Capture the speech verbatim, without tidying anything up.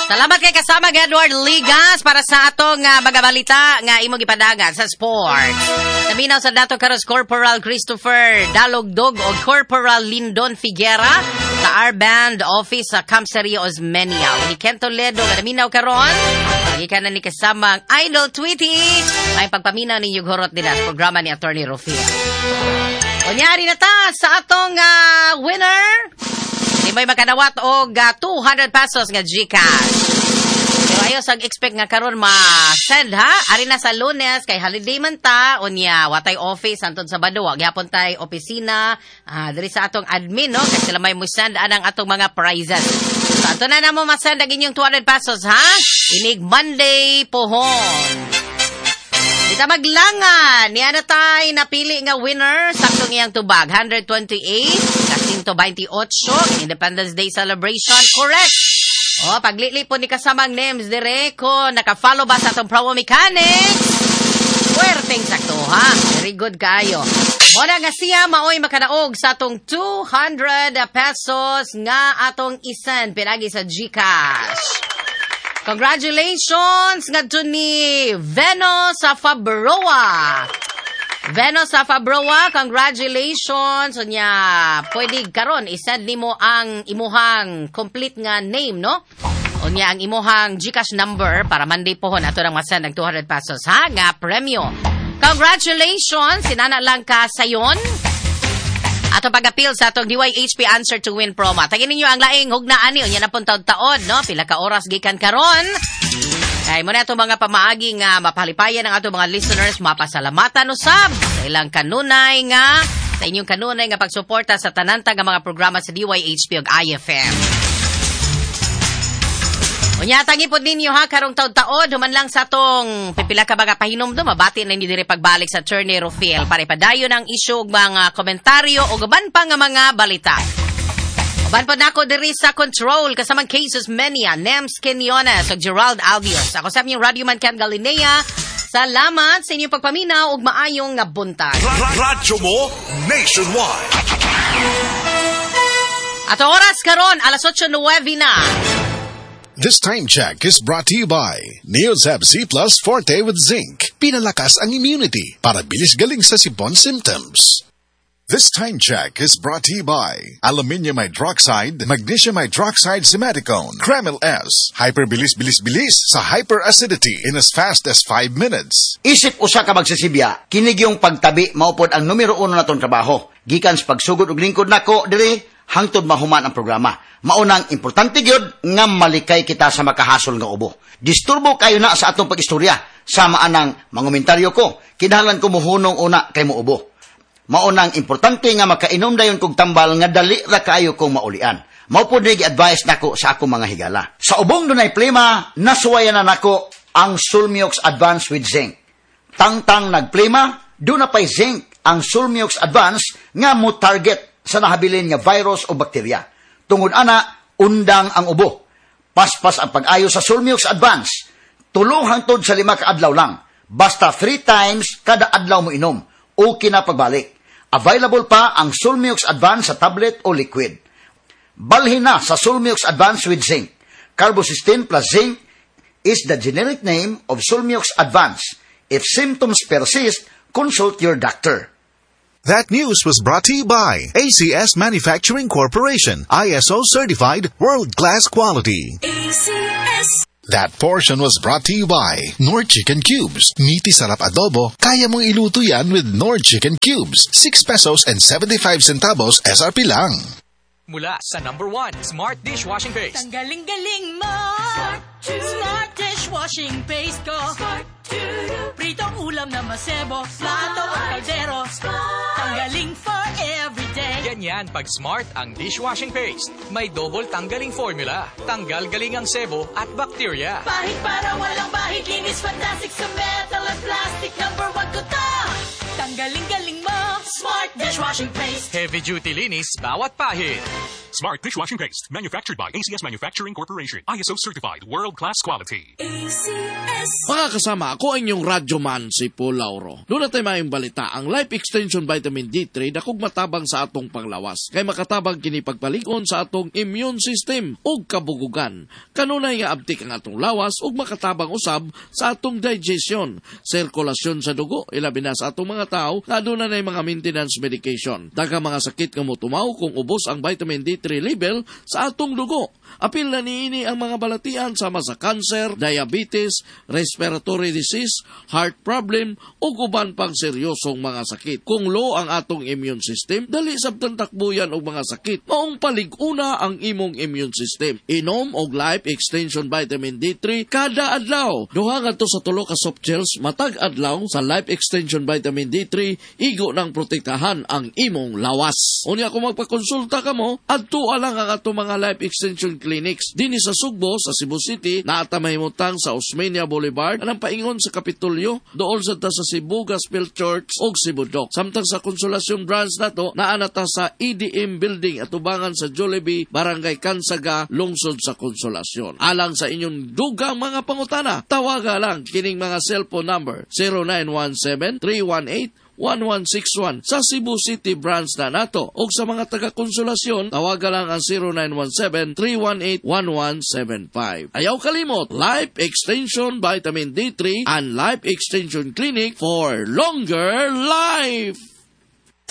Salamat kay kasama Edward Ligas para sa atong uh, mga balita nga imong ipadagan sa sports. Naminaw sa dato karos Corporal Christopher Dalogdog o Corporal Lindon Figuera sa R-Band Office sa Kamsari Osmeña. Ni Ken Toledo nga naminaw karon. Gikan na ni kasamang Idol Tweety. May pagpaminaw ninyo gorot din sa programa ni Attorney Rufia. Kunyari na ta sa atong uh, winner. Di may makadawat og uh, two hundred pesos nga Gcash. Pero ayos ang expect nga karon ma-send ha. Ari na sa Lunes kay holiday man ta unya watay office antod sa Bado. Gyapon tay opisina uh, diri sa atong admin no kay sila may mo-send anang atong mga prizes. So ato na namo ma-send ang inyong two hundred pesos ha. Inig Monday pohon. Kita maglangan. Niya na tayo napili nga winner. Saktong iyang tubag. one hundred twenty-eight. Kasing to twenty-eight. Independence Day celebration. Correct. O, paglili po ni kasamang names dire ko. Naka-follow ba sa atong Promo Mechanics? Puwerteng sakto ha. Very good kayo. Muna nga siya maoy makanaog sa atong two hundred pesos nga atong isend pinagi sa Gcash. Congratulations nga dun ni Veno sa Fabroa. Veno sa Fabroa, congratulations. So nya, pwede karon isend nimo ang imuhang complete nga name, no? O nya, ang imuhang Gcash number para Monday pohon ato nang masend ang two hundred pesos, ha? Nga premyo. Congratulations, sinana lang ka sayon. Ato pag-appeal sa atong D Y H P Answer to Win promo. Tagin ninyo ang laing hugnaan niyo. Yan na pong taon-taon, no? Pila ka oras gikan karon. Kaya muna itong mga pamaagi nga mapalipayan ng atong mga listeners. Mapasalamatan usab sa ilang kanunay nga, sa inyong kanunay nga pagsuporta sa tanantang nga mga programa sa D Y H P ug I F M. Unyatang ipod ninyo ha, karong taon-taon, human lang sa tong pipila ka baga pahinom do, mabati na hindi dire pagbalik sa Attorney Rufiel para ipadayon ang isyu mga komentaryo o gaban pa nga mga balita. Uban po nako diri sa control kasamang cases mania, Nems Quinones o Gerald Albios. Ako sa aming radyoman Ken Galinea. Salamat sa inyong pagpaminaw ug maayong nga buntag. Radyo mo nationwide. At oras karon alas eight nueve na. This time check is brought to you by Neosab C Plus Forte with Zinc. Pinalakas ang immunity para bilis galing sa sipon symptoms. This time check is brought to you by Aluminium Hydroxide, Magnesium Hydroxide Simaticone, Kremil S. Hyperbilis-bilis-bilis sa hyperacidity in as fast as five minutes. Isip usa ka magsisibya, kinig yung pagtabi maupod ang numero uno natong trabaho. Gikan sa pagsugod og lingkod nako diri hangtod mahuman ang programa. Maunang importante gyud nga malikay kita sa makahasol nga ubo. Disturbo kayo na sa atong pag-istorya. Sama anang mangomentaryo ko. Kinahanglan ko muhunong una kay muubo. Maunang importante nga makainom dayon kog tambal nga dali ra kaayo kong maulian. Mao pod ni gi-advise nako sa akong mga higala. Sa ubong dunay plema, nasuwayan na nako ang Sulmiox Advance with Zinc. Tangtang nagplema, do na pay zinc ang Sulmiox Advance nga mo target sa nahabilin nga virus o bakterya. Tungod ana, undang ang ubo. Paspas ang pag-ayo sa Sulmiox Advance. Tulo hangtod sa lima ka adlaw lang. Basta three times kada adlaw mo inom. Okay na pagbalik. Available pa ang Sulmiox Advance sa tablet o liquid. Balhin na sa Sulmiox Advance with Zinc. Carbocysteine plus zinc is the generic name of Sulmiox Advance. If symptoms persist, consult your doctor. That news was brought to you by A C S Manufacturing Corporation, I S O certified world-class quality. A C S. That portion was brought to you by Nord Chicken Cubes. Meaty sarap adobo, kaya mong iluto yan with Nord Chicken Cubes. six pesos and seventy-five centavos S R P lang. Mula sa number one, Smart Dishwashing Paste. Tanggaling-galing mo. Smart, Smart Dishwashing Paste ko. Smart Pritong ulam na masebo, plato o kaldero. Tanggaling for everyday. Ganyan pag Smart ang dishwashing paste. May double tanggaling formula. Tanggal galing ang sebo at bacteria. Bahid para walang bahid, linis fantastic sa metal at plastic. Number one ko to. Tanggaling-galing mo. Smart dishwashing paste. Heavy duty linis bawat pahid. Smart dishwashing paste, manufactured by A C S Manufacturing Corporation. I S O certified, world-class quality. A C S. Mga kasama, ako ang inyong radyoman, si Paul Lauro. Doon natin mayong balita, ang Life Extension Vitamin D three dakog matabang sa atong panglawas. Kay makatabang kini pagpalikon sa atong immune system o kabugugan. Kanunay nga abtik ang atong lawas o makatabang usab sa atong digestion, sirkulasyon sa dugo, ilabi na sa atong mga tao na doon na mga maintenance medication. Daghang mga sakit nga motumaw kung ubos ang vitamin D three level sa atong dugo. Apil na niini ang mga balatian sama sa cancer, diabetes, respiratory disease, heart problem o guban pang seryosong mga sakit. Kung low ang atong immune system, dali sabtang takbuyan og mga sakit. Maong palig-una ang imong immune system. Inom og Life Extension Vitamin D three kada adlaw. Duha ngadto sa tulo ka soft gels matag adlaw sa Life Extension Vitamin D three, igo nang protektahan ang imong lawas. Unya kung magpakonsulta ka mo, adtua lang ang ato mga Life Extension Clinics dinhi sa Sugbo sa Cebu City, naata mahimutang sa Osmeña Boulevard, anang paingon sa Kapitolyo, dool sa ta sa Cebu Gospel Church ug Cebu Doc. Samtang sa Konsolasyon branch nato, naanata sa E D M Building atubangan sa Jollibee, Barangay Kansaga, lungsod sa Konsolasyon. Alang sa inyong dugang mga pangutana, tawaga lang kining mga cellphone number zero nine one seven, three one eight, one one six one sa Cebu City branch na nato. O sa mga taga-konsolasyon, tawaga lang ang zero nine one seven, three one eight, one one seven five. Ayaw kalimot, Life Extension Vitamin D three and Life Extension Clinic for longer life!